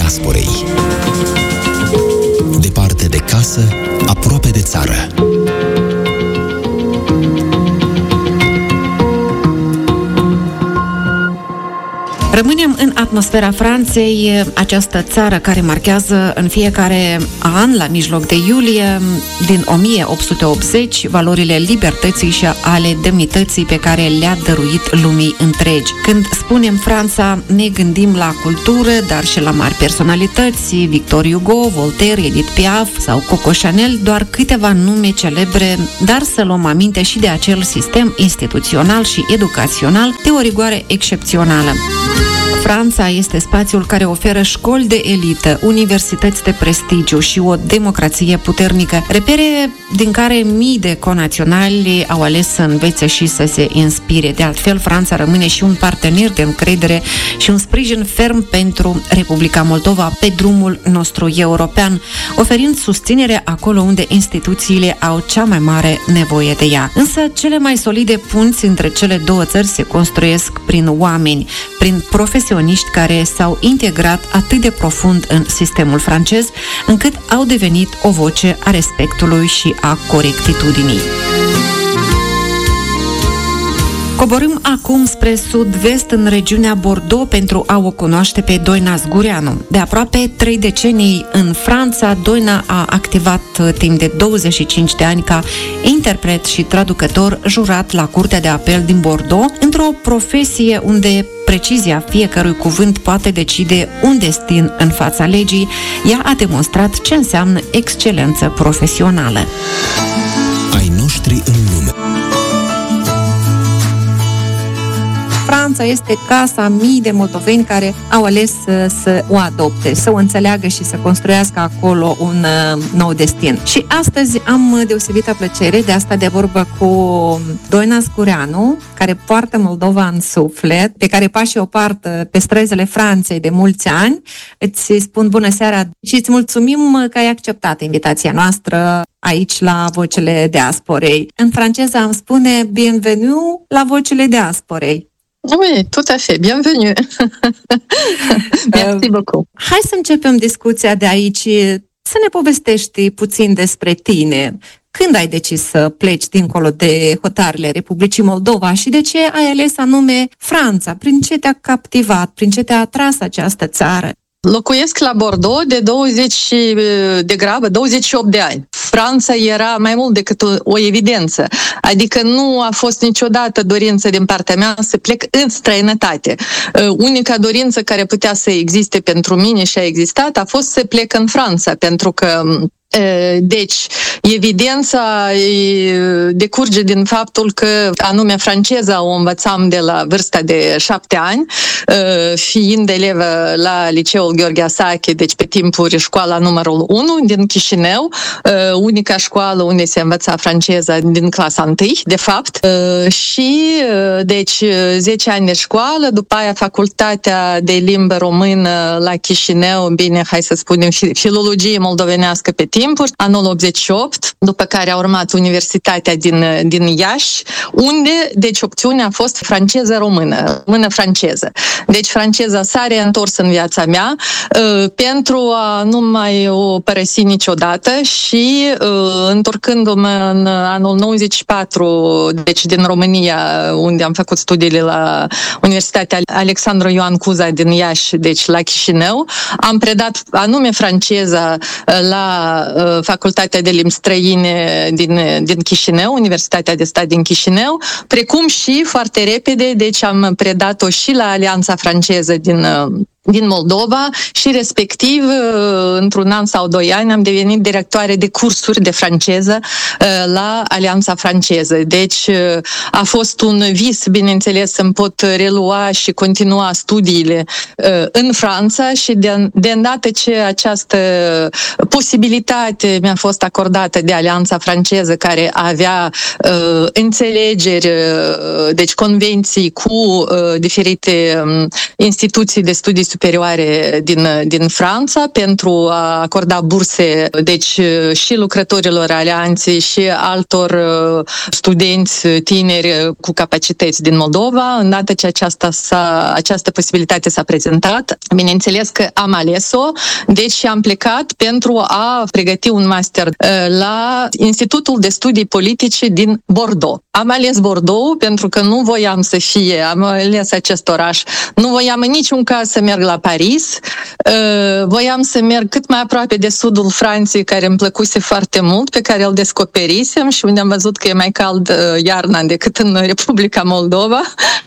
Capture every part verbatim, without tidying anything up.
diasporei. Departe de casă, aproape de țară. Rămânem în atmosfera Franței, această țară care marchează în fiecare an, la mijloc de iulie, din o mie opt sute optzeci, valorile libertății și ale demnității pe care le-a dăruit lumii întregi. Când spunem Franța, ne gândim la cultură, dar și la mari personalități, Victor Hugo, Voltaire, Edith Piaf sau Coco Chanel, doar câteva nume celebre, dar să luăm aminte și de acel sistem instituțional și educațional de o rigoare excepțională. Franța este spațiul care oferă școli de elită, universități de prestigiu și o democrație puternică, repere din care mii de conaționali au ales să învețe și să se inspire. De altfel, Franța rămâne și un partener de încredere și un sprijin ferm pentru Republica Moldova pe drumul nostru european, oferind susținere acolo unde instituțiile au cea mai mare nevoie de ea. Însă, cele mai solide punți între cele două țări se construiesc prin oameni, prin profesioniști care s-au integrat atât de profund în sistemul francez, încât au devenit o voce a respectului și a corectitudinii. Coborâm acum spre sud-vest, în regiunea Bordeaux, pentru a o cunoaște pe Doina Zgureanu. De aproape trei decenii în Franța, Doina a activat timp de douăzeci și cinci de ani ca interpret și traducător jurat la Curtea de Apel din Bordeaux, într-o profesie unde precizia fiecărui cuvânt poate decide un destin în fața legii. Ea a demonstrat ce înseamnă excelență profesională. Ai noștri în lume. Franța este casa mii de moldoveni care au ales să, să o adopte, să o înțeleagă și să construiască acolo un uh, nou destin. Și astăzi am deosebită plăcere de asta de vorbă cu Doina Zgureanu, care poartă Moldova în suflet, pe care pași o poartă pe străzile Franței de mulți ani. Îți spun bună seara și îți mulțumim că ai acceptat invitația noastră aici la Vocile Diasporei. În franceză am spune bienvenue la Vocile Diasporei. Oui, tout à fait. Bienvenue. Merci beaucoup. Hai să începem discuția de aici. Să ne povestești puțin despre tine. Când ai decis să pleci dincolo de hotarele Republicii Moldova și de ce ai ales anume Franța? Prin ce te-a captivat? Prin ce te-a atras această țară? Locuiesc la Bordeaux de douăzeci de grabă, douăzeci și opt de ani. Franța era mai mult decât o, o evidență. Adică nu a fost niciodată dorință din partea mea să plec în străinătate. Unica dorință care putea să existe pentru mine și a existat a fost să plec în Franța, pentru că deci, evidența decurge din faptul că anume franceza o învățam de la vârsta de șapte ani, fiind elevă la liceul Gheorghe Asache, deci pe timpuri școala numărul unu din Chișinău, unica școală unde se învăța franceza din clasa întâi, de fapt, și deci zece ani de școală, după aia facultatea de limbă română la Chișinău, bine, hai să spunem, filologie moldovenească pe timp, timpuri, anul optzeci și opt, după care a urmat Universitatea din, din Iași, unde, deci, opțiunea a fost franceză-română, română-franceză. Deci, franceza s-a reîntors în viața mea uh, pentru a nu mai o părăsi niciodată și, uh, întorcându-mă în anul nouăzeci și patru, deci din România, unde am făcut studiile la Universitatea Alexandru Ioan Cuza din Iași, deci la Chișinău, am predat anume franceza la Facultatea de Limbi Străine din, din Chișinău, Universitatea de Stat din Chișinău, precum și foarte repede, deci am predat-o și la Alianța Franceză din din Moldova și respectiv într-un an sau doi ani am devenit directoare de cursuri de franceză la Alianța Franceză. Deci a fost un vis, bineînțeles, să-mi pot relua și continua studiile în Franța și de, de îndată ce această posibilitate mi-a fost acordată de Alianța Franceză, care avea uh, înțelegeri, uh, deci convenții cu uh, diferite um, instituții de studii superioare din, din Franța pentru a acorda burse, deci și lucrătorilor alianței și altor studenți tineri cu capacități din Moldova. Îndată ce aceasta s-a, această posibilitate s-a prezentat, bineînțeles că am ales-o, deci am plecat pentru a pregăti un master la Institutul de Studii Politice din Bordeaux. Am ales Bordeaux pentru că nu voiam să fie, am ales acest oraș, nu voiam în niciun caz să merg la Paris, voiam să merg cât mai aproape de sudul Franței, care îmi plăcuse foarte mult, pe care îl descoperisem și unde am văzut că e mai cald iarna decât în Republica Moldova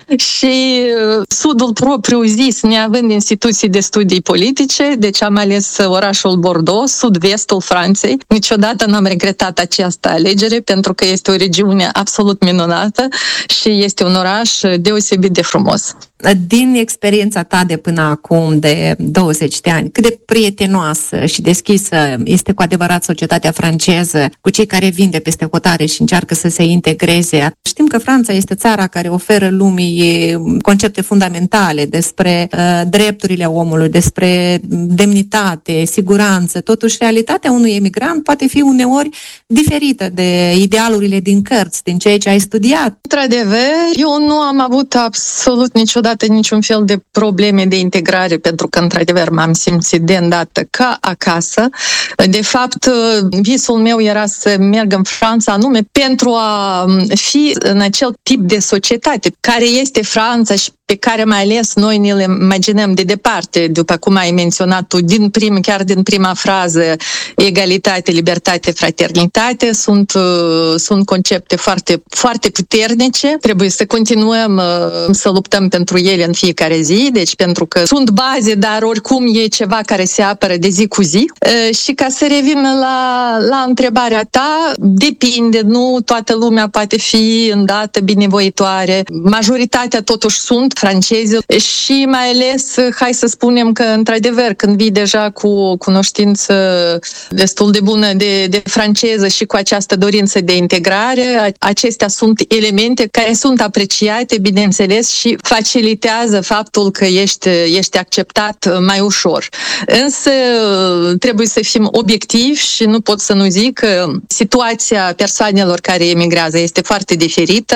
și sudul propriu-zis, neavând instituții de studii politice, deci am ales orașul Bordeaux, sud-vestul Franței. Niciodată n-am regretat această alegere pentru că este o regiune absolut minunată și este un oraș deosebit de frumos. Din experiența ta de până acum, de douăzeci de ani, cât de prietenoasă și deschisă este cu adevărat societatea franceză cu cei care vin de peste hotare și încearcă să se integreze? Știm că Franța este țara care oferă lumii concepte fundamentale despre uh, drepturile omului, despre demnitate, siguranță. Totuși, realitatea unui emigrant poate fi uneori diferită de idealurile din cărți, din ceea ce ai studiat. Într-adevăr, eu nu am avut absolut niciodată niciun fel de probleme de integrare, pentru că, într-adevăr, m-am simțit de îndată ca acasă. De fapt, visul meu era să merg în Franța anume pentru a fi în acel tip de societate care este Franța și pe care mai ales noi ne le imaginăm de departe, după cum ai menționat tu, din prim, chiar din prima frază, egalitate, libertate, fraternitate, sunt, sunt concepte foarte, foarte puternice. Trebuie să continuăm să luptăm pentru ele în fiecare zi, deci pentru că sunt baze, dar oricum e ceva care se apără de zi cu zi. Și ca să revin la, la întrebarea ta, depinde, nu toată lumea poate fi îndată binevoitoare. Majoritatea totuși sunt francezi și mai ales, hai să spunem că, într-adevăr, când vii deja cu cunoștință destul de bună de, de franceză și cu această dorință de integrare, acestea sunt elemente care sunt apreciate, bineînțeles, și facilitează faptul că ești, ești acceptat mai ușor. Însă trebuie să fim obiectivi și nu pot să nu zic că situația persoanelor care emigrează este foarte diferită.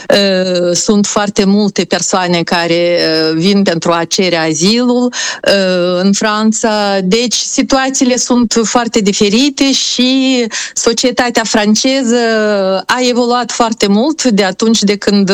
Sunt foarte multe persoane care vin pentru a cere azilul în Franța. Deci situațiile sunt foarte diferite și societatea franceză a evoluat foarte mult de atunci de când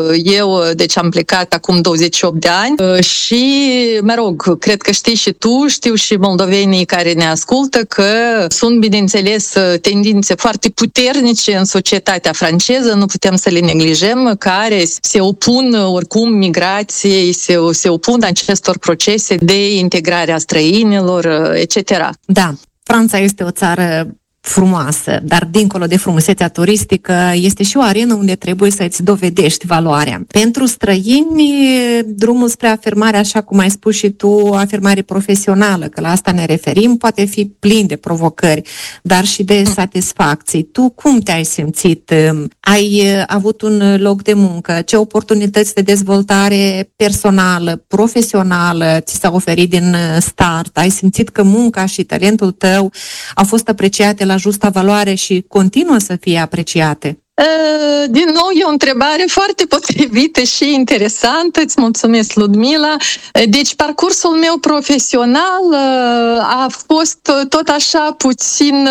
eu, deci am plecat acum douăzeci și opt de ani și, mă rog, cred că știi și tu, știu și moldovenii care ne ascultă că sunt, bineînțeles, tendințe foarte puternice în societatea franceză, nu putem să le neglijăm, care se opun oricum migrației, se, se opun acestor procese de integrare a străinilor, et cetera. Da, Franța este o țară frumoasă, dar dincolo de frumusețea turistică este și o arenă unde trebuie să-ți dovedești valoarea. Pentru străini, drumul spre afirmare, așa cum ai spus și tu, afirmare profesională, că la asta ne referim, poate fi plin de provocări, dar și de satisfacții. Tu cum te-ai simțit? Ai avut un loc de muncă? Ce oportunități de dezvoltare personală, profesională ți s-au oferit din start? Ai simțit că munca și talentul tău au fost apreciate la la justa valoare și continuă să fie apreciate? Din nou, e o întrebare foarte potrivită și interesantă. Îți mulțumesc, Ludmila. Deci, parcursul meu profesional a fost tot așa puțin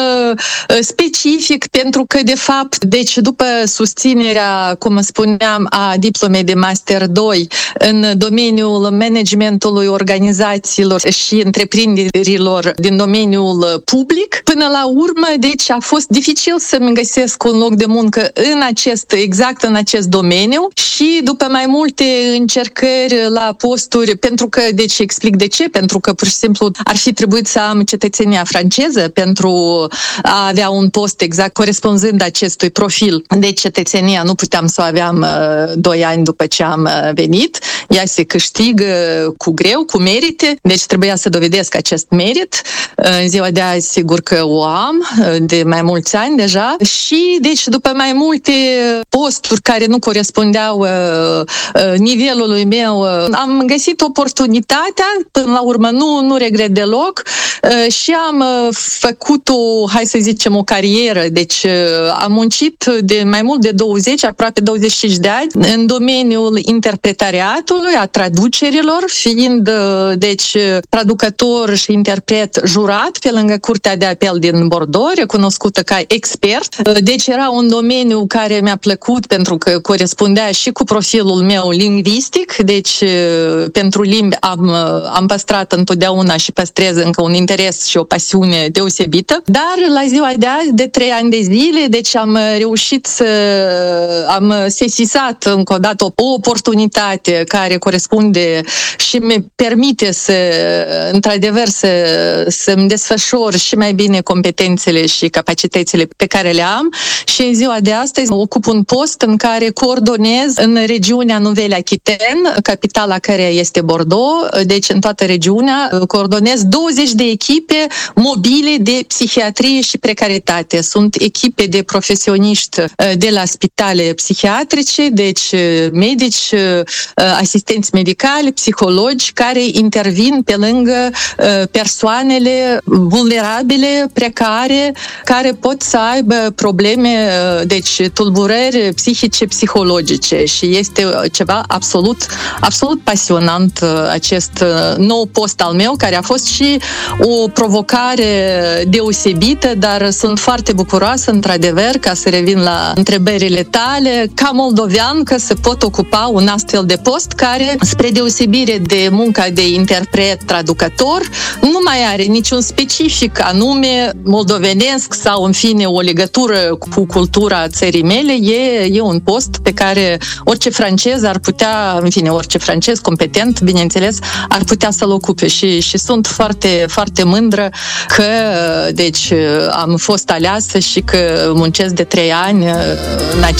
specific, pentru că, de fapt, deci după susținerea, cum spuneam, a diplomei de Master doi în domeniul managementului organizațiilor și întreprinderilor din domeniul public, până la urmă, deci a fost dificil să-mi găsesc un loc de muncă în acest, exact în acest domeniu și după mai multe încercări la posturi, pentru că, deci explic de ce, pentru că pur și simplu ar fi trebuit să am cetățenia franceză pentru a avea un post exact corespunzând acestui profil de cetățenia. Nu puteam să o aveam uh, doi ani după ce am venit. Ea se câștigă cu greu, cu merite, deci trebuia să dovedesc acest merit. În ziua de azi, sigur că o am de mai mulți ani deja și, deci, după mai multe posturi care nu corespundeau uh, uh, nivelului meu. Am găsit oportunitatea, până la urmă nu, nu regret deloc, uh, și am uh, făcut o, hai să zicem, o carieră. Deci uh, am muncit de mai mult de douăzeci, aproape douăzeci și cinci de ani în domeniul interpretariatului, a traducerilor, fiind uh, deci traducător și interpret jurat pe lângă Curtea de Apel din Bordeaux, recunoscută ca expert. Uh, deci era un domeniu care mi-a plăcut pentru că corespundea și cu profilul meu lingvistic, deci pentru limbi am, am păstrat întotdeauna și păstrez încă un interes și o pasiune deosebită, dar la ziua de azi, de trei ani de zile, deci am reușit să am sesizat încă o dată o oportunitate care corespunde și mi permite să, într-adevăr, să, să-mi desfășor și mai bine competențele și capacitățile pe care le am și în ziua de astăzi ocup un post în care coordonez în regiunea Nouvelle-Aquitaine, capitala care este Bordeaux, deci în toată regiunea, coordonez douăzeci de echipe mobile de psihiatrie și precaritate. Sunt echipe de profesioniști de la spitale psihiatrice, deci medici, asistenți medicali, psihologi care intervin pe lângă persoanele vulnerabile, precare, care pot să aibă probleme, deci tulburări psihice, psihologice și este ceva absolut, absolut pasionant acest nou post al meu, care a fost și o provocare deosebită, dar sunt foarte bucuroasă, într-adevăr, ca să revin la întrebările tale, ca moldoveancă să pot ocupa un astfel de post care, spre deosebire de munca de interpret, traducător, nu mai are niciun specific anume moldovenesc sau, în fine, o legătură cu cultura țării mele. E, e un post pe care orice francez ar putea, în fine, orice francez competent, bineînțeles, ar putea să-l ocupe și, și sunt foarte, foarte mândră că, deci, am fost aleasă și că muncesc de trei ani în acest